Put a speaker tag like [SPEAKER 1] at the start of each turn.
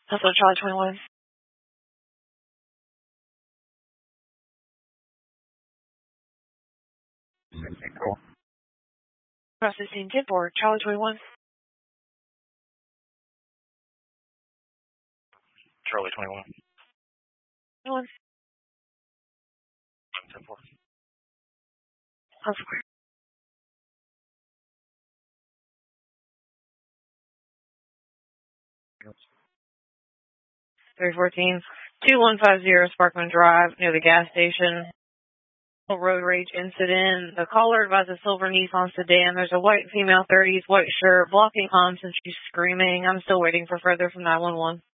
[SPEAKER 1] Hustle Charlie 21.
[SPEAKER 2] Cool.
[SPEAKER 1] Processing 10-4, Charlie 21.
[SPEAKER 2] Charlie 21.
[SPEAKER 1] 21.
[SPEAKER 2] 10-4.
[SPEAKER 1] Hustle clear.
[SPEAKER 2] Yes.
[SPEAKER 1] 314, 2150 Sparkman Drive near the gas station. Road rage incident. The caller advised a silver Nissan sedan. There's a white female 30s, white shirt, blocking arms and she's screaming. I'm still waiting for further from 911.